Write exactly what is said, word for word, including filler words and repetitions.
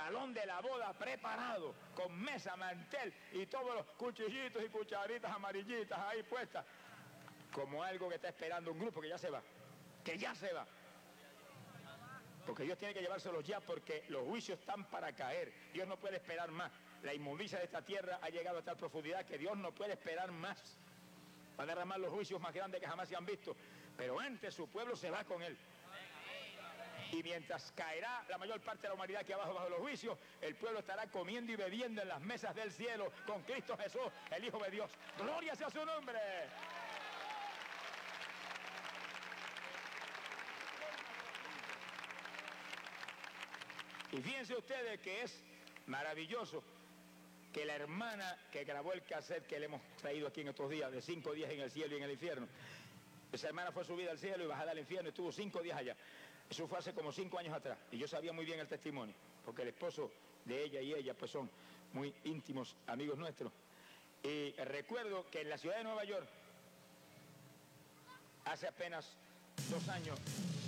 salón de la boda preparado, con mesa, mantel y todos los cuchillitos y cucharitas amarillitas ahí puestas, como algo que está esperando un grupo que ya se va, que ya se va. Porque Dios tiene que llevárselos ya, porque los juicios están para caer. Dios no puede esperar más. La inmundicia de esta tierra ha llegado a tal profundidad que Dios no puede esperar más. Va a derramar los juicios más grandes que jamás se han visto. Pero antes su pueblo se va con él. Y mientras caerá la mayor parte de la humanidad aquí abajo bajo los juicios, el pueblo estará comiendo y bebiendo en las mesas del cielo con Cristo Jesús, el Hijo de Dios. ¡Gloria sea su nombre! Y fíjense ustedes que es maravilloso que la hermana que grabó el cassette que le hemos traído aquí en estos días, de cinco días en el cielo y en el infierno, esa hermana fue subida al cielo y bajada al infierno, estuvo cinco días allá. Eso fue hace como cinco años atrás, y yo sabía muy bien el testimonio, porque el esposo de ella y ella pues son muy íntimos amigos nuestros. Y recuerdo que en la ciudad de Nueva York, hace apenas dos años,